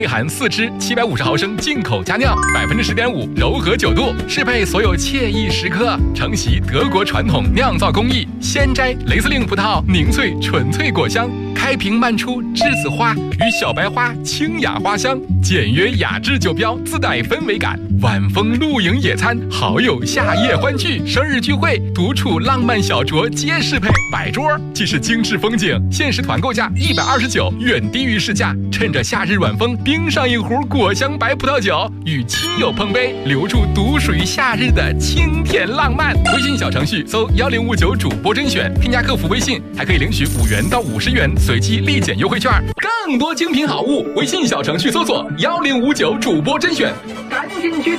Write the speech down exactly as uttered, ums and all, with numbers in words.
内含四支七百五十毫升进口佳酿，百分之十点五柔和酒度，适配所有惬意时刻。承袭德国传统酿造工艺，鲜摘雷司令葡萄凝萃纯粹果香，开瓶漫出栀子花与小白花清雅花香，简约雅致酒标自带氛围感。晚风露营野餐，好友夏夜欢聚，生日聚会，独处浪漫小酌皆适配。摆桌既是精致风景，限时团购价一百二十九，远低于市价。趁着夏日晚风，冰上一壶果香白葡萄酒，与亲友碰杯，留住独属于夏日的清甜浪漫。微信小程序搜幺零五九主播甄选，添加客服微信，还可以领取五元到五十元随机立减优惠券。更多精品好物，微信小程序搜索幺零五九主播甄选，赶紧去。